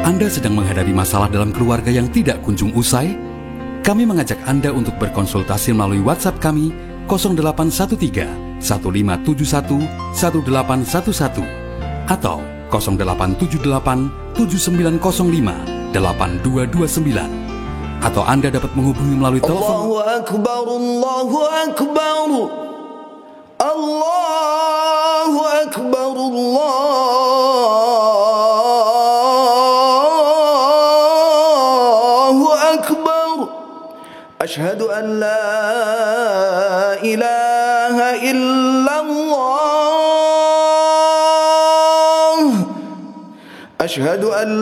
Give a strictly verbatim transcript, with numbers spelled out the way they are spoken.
Anda sedang menghadapi masalah dalam keluarga yang tidak kunjung usai? Kami mengajak Anda untuk berkonsultasi melalui WhatsApp kami nol delapan satu tiga, satu lima tujuh satu, satu delapan satu satu atau nol delapan tujuh delapan, tujuh sembilan nol lima, delapan dua dua sembilan, atau Anda dapat menghubungi melalui telepon. Allahu Akbar, Allahu Akbar, Allahu Akbar, Allahu Akbar. Ashhadu an la ilaha illallah. Ashhadu an